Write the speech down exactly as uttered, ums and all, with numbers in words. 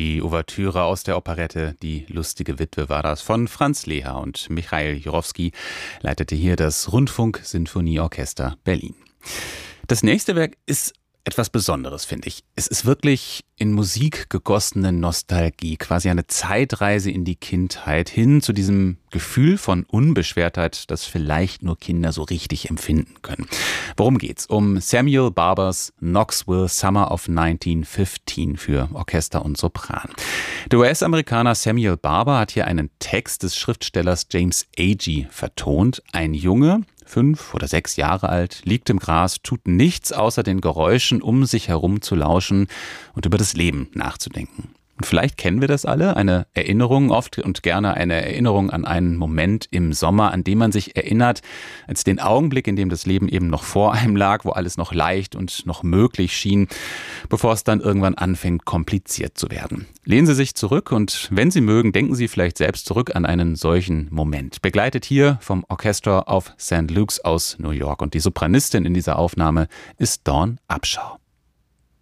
Die Ouvertüre aus der Operette Die lustige Witwe war das von Franz Leher, und Michail Jurowski leitete hier das Rundfunk-Sinfonieorchester Berlin. Das nächste Werk ist etwas Besonderes, finde ich. Es ist wirklich in Musik gegossene Nostalgie, quasi eine Zeitreise in die Kindheit, hin zu diesem Gefühl von Unbeschwertheit, das vielleicht nur Kinder so richtig empfinden können. Worum geht's? Um Samuel Barbers Knoxville Summer of neunzehnhundertfünfzehn für Orchester und Sopran. Der U S-Amerikaner Samuel Barber hat hier einen Text des Schriftstellers James Agee vertont. Ein Junge, fünf oder sechs Jahre alt, liegt im Gras, tut nichts außer den Geräuschen um sich herum zu lauschen und über das Leben nachzudenken. Und vielleicht kennen wir das alle, eine Erinnerung, oft und gerne eine Erinnerung an einen Moment im Sommer, an dem man sich erinnert, als den Augenblick, in dem das Leben eben noch vor einem lag, wo alles noch leicht und noch möglich schien, bevor es dann irgendwann anfängt, kompliziert zu werden. Lehnen Sie sich zurück und wenn Sie mögen, denken Sie vielleicht selbst zurück an einen solchen Moment. Begleitet hier vom Orchestra of Saint Luke's aus New York. Und die Sopranistin in dieser Aufnahme ist Dawn Upshaw.